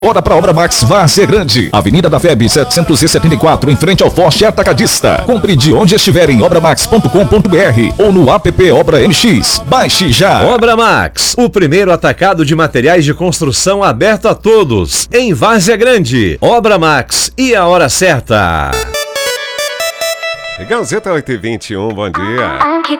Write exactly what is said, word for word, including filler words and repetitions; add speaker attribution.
Speaker 1: Bora pra Obra Max Várzea Grande, Avenida da F E B setecentos e setenta e quatro, em frente ao Forte Atacadista. Compre de onde estiver em obra max ponto com ponto br ou no app Obra M X. Baixe já.
Speaker 2: Obra Max, o primeiro atacado de materiais de construção aberto a todos, em Várzea Grande. Obra Max e a hora certa.
Speaker 3: Gazeta oito e vinte e um, bom dia.